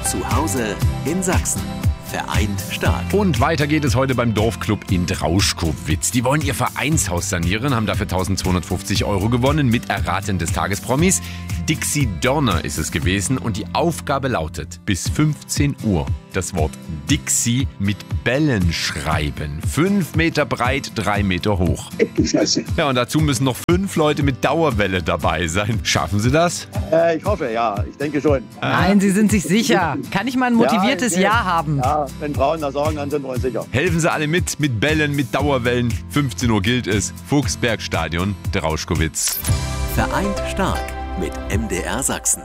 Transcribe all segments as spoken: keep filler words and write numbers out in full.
Zu Hause in Sachsen. Vereint stark. Und weiter geht es heute beim Dorfclub in Drauschkowitz. Die wollen ihr Vereinshaus sanieren, haben dafür eintausendzweihundertfünfzig Euro gewonnen mit Erraten des Tagespromis. Dixie Dörner ist es gewesen und die Aufgabe lautet, bis fünfzehn Uhr das Wort Dixie mit Bällen schreiben. Fünf Meter breit, drei Meter hoch. Scheiße. Ja, und dazu müssen noch fünf Leute mit Dauerwelle dabei sein. Schaffen Sie das? Äh, ich hoffe, ja. Ich denke schon. Nein, Sie sind sich sicher. Kann ich mal ein motiviertes Ja, Ja haben? Ja, wenn Frauen das sagen, dann sind wir uns sicher. Helfen Sie alle mit, mit Bällen, mit Dauerwellen. fünfzehn Uhr gilt es. Fuchsbergstadion, Drauschkowitz. Vereint stark mit M D R Sachsen.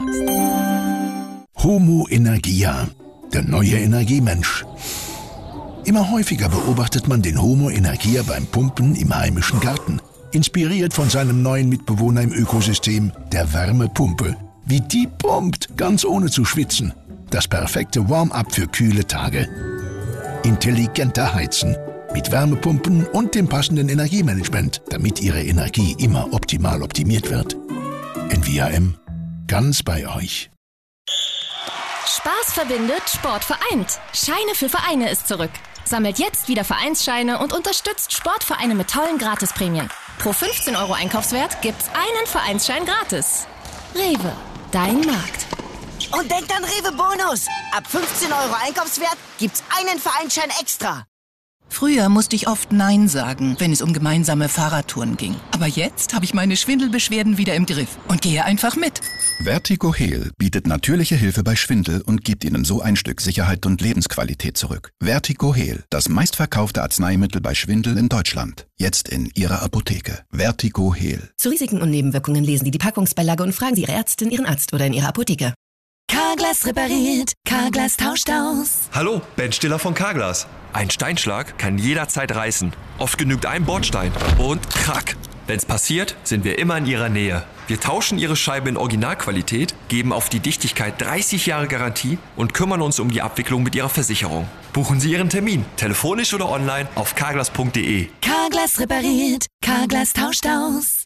Homo Energia, der neue Energiemensch. Immer häufiger beobachtet man den Homo Energia beim Pumpen im heimischen Garten. Inspiriert von seinem neuen Mitbewohner im Ökosystem, der Wärmepumpe. Wie die pumpt, ganz ohne zu schwitzen. Das perfekte Warm-up für kühle Tage. Intelligenter Heizen. Mit Wärmepumpen und dem passenden Energiemanagement, damit Ihre Energie immer optimal optimiert wird. N V A M, ganz bei euch. Spaß verbindet, Sport vereint. Scheine für Vereine ist zurück. Sammelt jetzt wieder Vereinsscheine und unterstützt Sportvereine mit tollen Gratisprämien. Pro fünfzehn Euro Einkaufswert gibt's einen Vereinsschein gratis. Rewe, dein Markt. Und denkt an Rewe Bonus. Ab fünfzehn Euro Einkaufswert gibt's einen Vereinsschein extra. Früher musste ich oft Nein sagen, wenn es um gemeinsame Fahrradtouren ging. Aber jetzt habe ich meine Schwindelbeschwerden wieder im Griff und gehe einfach mit. Vertigo Heal bietet natürliche Hilfe bei Schwindel und gibt Ihnen so ein Stück Sicherheit und Lebensqualität zurück. Vertigo Heal, das meistverkaufte Arzneimittel bei Schwindel in Deutschland. Jetzt in Ihrer Apotheke. Vertigo Heal. Zu Risiken und Nebenwirkungen lesen Sie die Packungsbeilage und fragen Sie Ihre Ärztin, Ihren Arzt oder in Ihrer Apotheke. Carglass repariert, Carglass tauscht aus. Hallo, Ben Stiller von Carglass. Ein Steinschlag kann jederzeit reißen. Oft genügt ein Bordstein und krack. Wenn's passiert, sind wir immer in Ihrer Nähe. Wir tauschen Ihre Scheibe in Originalqualität, geben auf die Dichtigkeit dreißig Jahre Garantie und kümmern uns um die Abwicklung mit Ihrer Versicherung. Buchen Sie Ihren Termin, telefonisch oder online auf carglass punkt de. Carglass repariert, Carglass tauscht aus.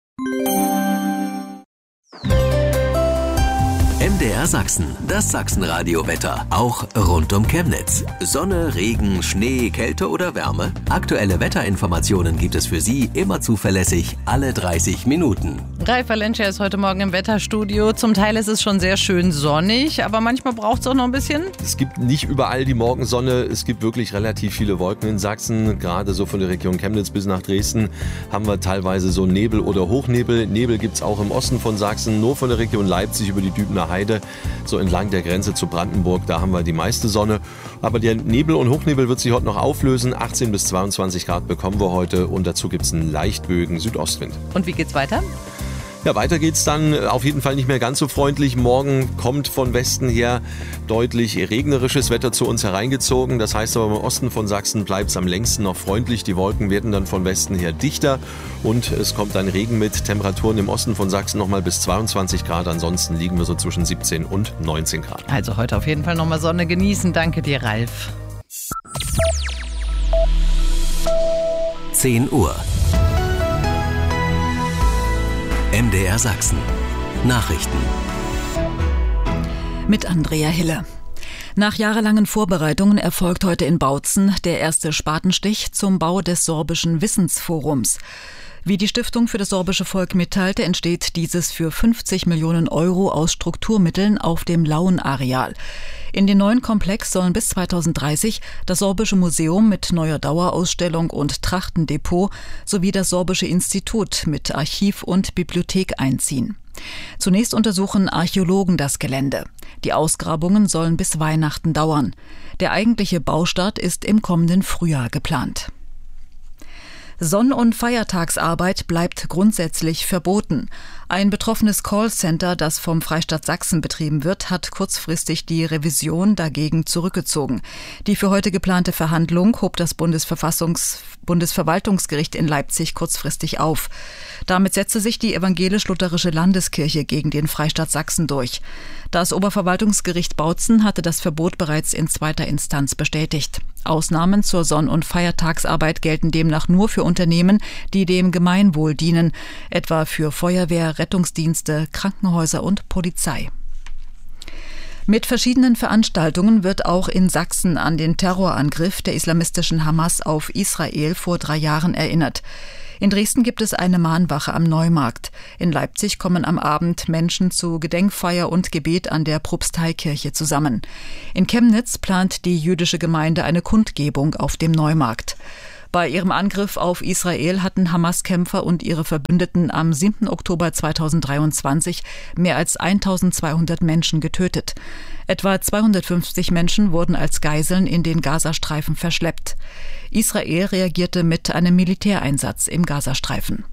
M D R Sachsen, das Sachsenradio-Wetter. Auch rund um Chemnitz. Sonne, Regen, Schnee, Kälte oder Wärme. Aktuelle Wetterinformationen gibt es für Sie immer zuverlässig alle dreißig Minuten. Ralf Valenscher ist heute Morgen im Wetterstudio. Zum Teil ist es schon sehr schön sonnig, aber manchmal braucht es auch noch ein bisschen. Es gibt nicht überall die Morgensonne. Es gibt wirklich relativ viele Wolken in Sachsen. Gerade so von der Region Chemnitz bis nach Dresden haben wir teilweise so Nebel oder Hochnebel. Nebel gibt es auch im Osten von Sachsen. Nur von der Region Leipzig über die Dübener Heide, so entlang der Grenze zu Brandenburg, da haben wir die meiste Sonne. Aber der Nebel und Hochnebel wird sich heute noch auflösen. achtzehn bis zweiundzwanzig Grad bekommen wir heute und dazu gibt es einen leicht böigen Südostwind. Und wie geht's weiter? Ja, weiter geht's dann auf jeden Fall nicht mehr ganz so freundlich. Morgen kommt von Westen her deutlich regnerisches Wetter zu uns hereingezogen. Das heißt aber im Osten von Sachsen bleibt es am längsten noch freundlich. Die Wolken werden dann von Westen her dichter und es kommt dann Regen mit. Temperaturen im Osten von Sachsen nochmal bis zweiundzwanzig Grad. Ansonsten liegen wir so zwischen siebzehn und neunzehn Grad. Also heute auf jeden Fall nochmal Sonne genießen. Danke dir, Ralf. zehn Uhr. M D R Sachsen. Nachrichten. Mit Andrea Hille. Nach jahrelangen Vorbereitungen erfolgt heute in Bautzen der erste Spatenstich zum Bau des Sorbischen Wissensforums. Wie die Stiftung für das sorbische Volk mitteilte, entsteht dieses für fünfzig Millionen Euro aus Strukturmitteln auf dem Lauen-Areal. In den neuen Komplex sollen bis zweitausenddreißig das Sorbische Museum mit neuer Dauerausstellung und Trachtendepot sowie das Sorbische Institut mit Archiv und Bibliothek einziehen. Zunächst untersuchen Archäologen das Gelände. Die Ausgrabungen sollen bis Weihnachten dauern. Der eigentliche Baustart ist im kommenden Frühjahr geplant. Sonn- und Feiertagsarbeit bleibt grundsätzlich verboten. Ein betroffenes Callcenter, das vom Freistaat Sachsen betrieben wird, hat kurzfristig die Revision dagegen zurückgezogen. Die für heute geplante Verhandlung hob das Bundesverfassungs- Bundesverwaltungsgericht in Leipzig kurzfristig auf. Damit setzte sich die evangelisch-lutherische Landeskirche gegen den Freistaat Sachsen durch. Das Oberverwaltungsgericht Bautzen hatte das Verbot bereits in zweiter Instanz bestätigt. Ausnahmen zur Sonn- und Feiertagsarbeit gelten demnach nur für Unternehmen, die dem Gemeinwohl dienen, etwa für Feuerwehr, Rettungsdienste, Krankenhäuser und Polizei. Mit verschiedenen Veranstaltungen wird auch in Sachsen an den Terrorangriff der islamistischen Hamas auf Israel vor drei Jahren erinnert. In Dresden gibt es eine Mahnwache am Neumarkt. In Leipzig kommen am Abend Menschen zu Gedenkfeier und Gebet an der Propsteikirche zusammen. In Chemnitz plant die jüdische Gemeinde eine Kundgebung auf dem Neumarkt. Bei ihrem Angriff auf Israel hatten Hamas-Kämpfer und ihre Verbündeten am siebten Oktober zweitausenddreiundzwanzig mehr als eintausendzweihundert Menschen getötet. Etwa zweihundertfünfzig Menschen wurden als Geiseln in den Gazastreifen verschleppt. Israel reagierte mit einem Militäreinsatz im Gazastreifen.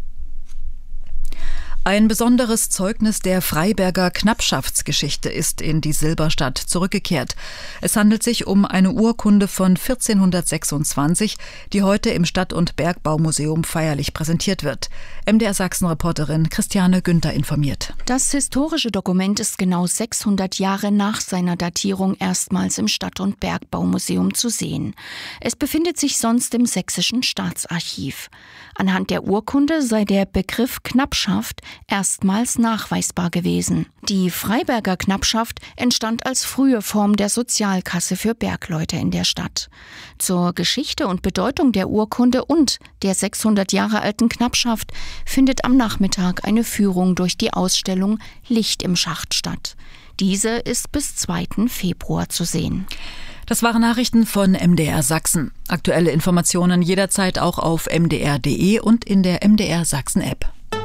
Ein besonderes Zeugnis der Freiberger Knappschaftsgeschichte ist in die Silberstadt zurückgekehrt. Es handelt sich um eine Urkunde von vierzehnhundertsechsundzwanzig, die heute im Stadt- und Bergbaumuseum feierlich präsentiert wird. M D R Sachsen-Reporterin Christiane Günther informiert. Das historische Dokument ist genau sechshundert Jahre nach seiner Datierung erstmals im Stadt- und Bergbaumuseum zu sehen. Es befindet sich sonst im Sächsischen Staatsarchiv. Anhand der Urkunde sei der Begriff Knappschaft erstmals nachweisbar gewesen. Die Freiberger Knappschaft entstand als frühe Form der Sozialkasse für Bergleute in der Stadt. Zur Geschichte und Bedeutung der Urkunde und der sechshundert Jahre alten Knappschaft findet am Nachmittag eine Führung durch die Ausstellung Licht im Schacht statt. Diese ist bis zweiten Februar zu sehen. Das waren Nachrichten von M D R Sachsen. Aktuelle Informationen jederzeit auch auf m d r punkt d e und in der M D R Sachsen App.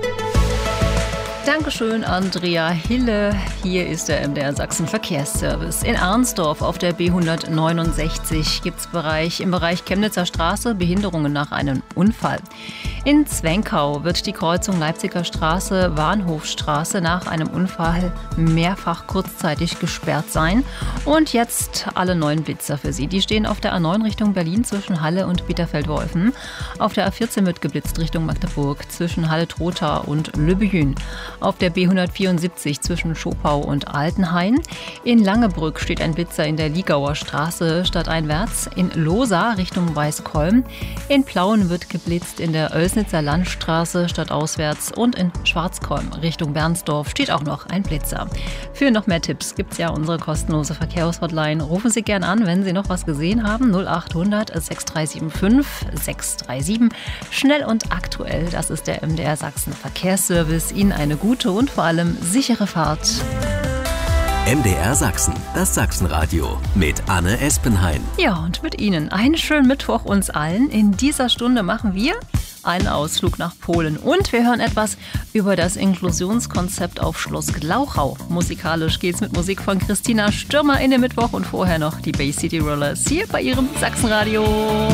Dankeschön, Andrea Hille. Hier ist der M D R Sachsen Verkehrsservice. In Arnsdorf auf der B hundertneunundsechzig gibt es Bereich, im Bereich Chemnitzer Straße Behinderungen nach einem Unfall. In Zwenkau wird die Kreuzung Leipziger Straße, Bahnhofstraße nach einem Unfall mehrfach kurzzeitig gesperrt sein. Und jetzt alle neuen Blitzer für Sie. Die stehen auf der A neun Richtung Berlin zwischen Halle und Bitterfeld-Wolfen. Auf der A vierzehn wird geblitzt Richtung Magdeburg zwischen Halle-Trotha und Lübbejün. Auf der B hundertvierundsiebzig zwischen Schopau und Altenhain. In Langebrück steht ein Blitzer in der Liegauer Straße stadteinwärts. In Lohsa Richtung Weißkolm. In Plauen wird geblitzt in der Oelsnitzer Landstraße stadtauswärts. Und in Schwarzkolm Richtung Bernsdorf steht auch noch ein Blitzer. Für noch mehr Tipps gibt es ja unsere kostenlose Verkehrshotline. Rufen Sie gern an, wenn Sie noch was gesehen haben. null achthundert sechs drei sieben fünf sechs drei sieben. Schnell und aktuell, das ist der M D R Sachsen Verkehrsservice. Ihnen eine gute und vor allem sichere Fahrt. M D R Sachsen, das Sachsenradio mit Anne Espenhain. Ja, und mit Ihnen einen schönen Mittwoch uns allen. In dieser Stunde machen wir einen Ausflug nach Polen und wir hören etwas über das Inklusionskonzept auf Schloss Glauchau. Musikalisch geht's mit Musik von Christina Stürmer in den Mittwoch und vorher noch die Bay City Rollers hier bei Ihrem Sachsenradio.